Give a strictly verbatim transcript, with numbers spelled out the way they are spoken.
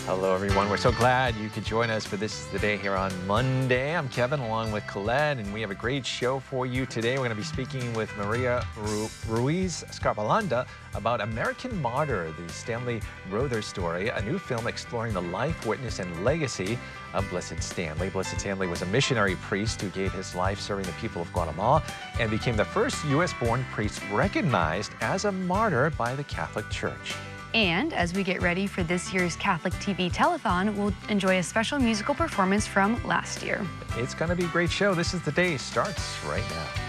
Hello, everyone. We're so glad you could join us for This is the Day here on Monday. I'm Kevin, along with Colette, and we have a great show for you today. We're going to be speaking with Maria Ru Ruiz Scarbalanda about American Martyr, the Stanley Brothers story, a new film exploring the life, witness, and legacy of Blessed Stanley. Blessed Stanley was a missionary priest who gave his life serving the people of Guatemala and became the first U S born priest recognized as a martyr by the Catholic Church. And as we get ready for this year's Catholic T V Telethon, we'll enjoy a special musical performance from last year. It's going to be a great show. This is the Day starts right now.